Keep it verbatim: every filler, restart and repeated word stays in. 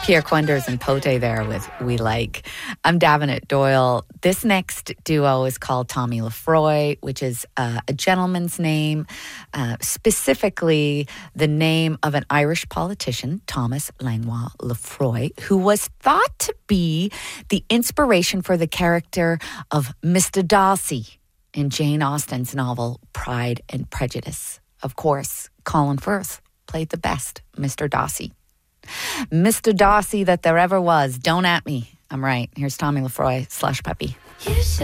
Pierre Quenders and Pote there with We Like. I'm Davenant Doyle. This next duo is called Tommy Lefroy, which is uh, a gentleman's name, uh, specifically the name of an Irish politician, Thomas Langlois Lefroy, who was thought to be the inspiration for the character of Mister Darcy in Jane Austen's novel Pride and Prejudice. Of course, Colin Firth played the best Mister Darcy. Mister Darcy that there ever was. Don't at me. I'm right. Here's Tommy Lefroy, Slush Puppy. You